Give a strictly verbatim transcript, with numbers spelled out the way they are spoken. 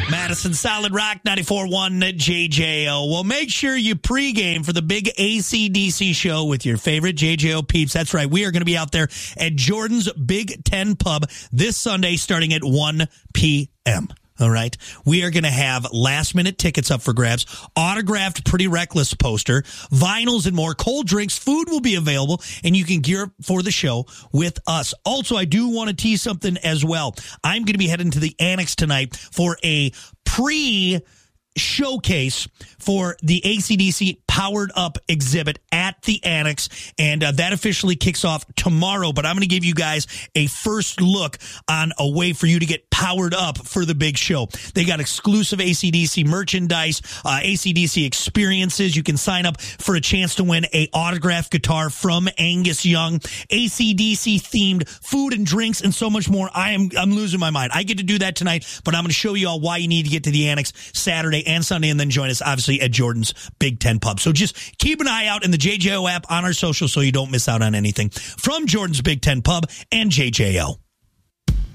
Madison Solid Rock ninety-four point one J J O. Well, make sure you pregame for the big A C D C show with your favorite J J O peeps. That's right. We are going to be out there at Jordan's Big Ten Pub this Sunday starting at one p.m. All right. We are going to have last minute tickets up for grabs, autographed Pretty Reckless poster, vinyls and more. Cold drinks, food will be available, and you can gear up for the show with us. Also, I do want to tease something as well. I'm going to be heading to the Annex tonight for a pre showcase for the A C D C Powered Up exhibit at the Annex, and uh, that officially kicks off tomorrow, but I'm going to give you guys a first look on a way for you to get powered up for the big show. They got exclusive A C D C merchandise, uh, A C D C experiences. You can sign up for a chance to win a autographed guitar from Angus Young, A C D C themed food and drinks, and so much more. I am I'm losing my mind. I get to do that tonight, but I'm going to show you all why you need to get to the Annex Saturday and Sunday, and then join us, obviously, at Jordan's Big Ten Pub. So just keep an eye out in the J J O app on our social so you don't miss out on anything from Jordan's Big Ten Pub and J J O.